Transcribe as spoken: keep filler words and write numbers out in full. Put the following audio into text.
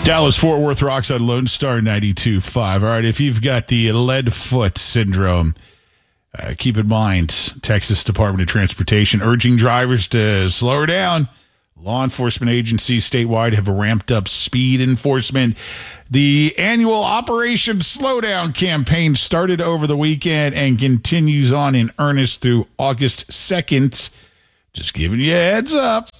Dallas-Fort Worth Rockside Lone Star ninety-two point five. All right, if you've got the lead foot syndrome, uh, keep in mind, Texas Department of Transportation urging drivers to slow down. Law enforcement agencies statewide have ramped up speed enforcement. The annual Operation Slowdown campaign started over the weekend and continues on in earnest through August second. Just giving you a heads up.